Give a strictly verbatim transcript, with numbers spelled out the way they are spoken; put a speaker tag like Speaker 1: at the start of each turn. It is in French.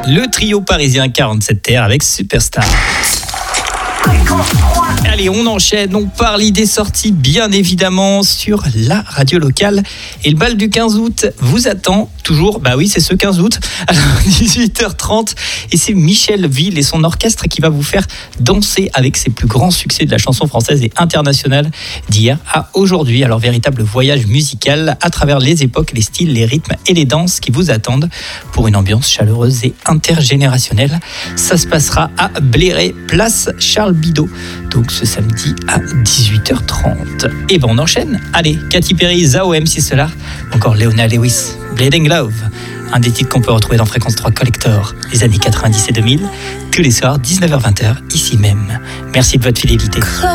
Speaker 1: le trio parisien quarante-sept terres avec Superstar. Allez, on enchaîne, on parle idées sorties bien évidemment sur la radio locale. Et le bal du quinze août vous attend toujours, bah oui c'est ce quinze août, alors dix-huit heures trente. Et c'est Michel Ville et son orchestre qui va vous faire danser avec ses plus grands succès de la chanson française et internationale d'hier à aujourd'hui. Alors véritable voyage musical à travers les époques, les styles, les rythmes et les danses qui vous attendent pour une ambiance chaleureuse et intergénérationnelle. Ça se passera à Bléré, place Charles Bidot. Donc ce samedi à dix-huit heures trente. Et ben on enchaîne. Allez, Katy Perry, Zao, M C Solar, encore Leona Lewis, Bleeding Love, un des titres qu'on peut retrouver dans Fréquence trois Collector, les années quatre-vingt-dix et deux mille, tous les soirs, dix-neuf heures vingt, ici même. Merci de votre fidélité.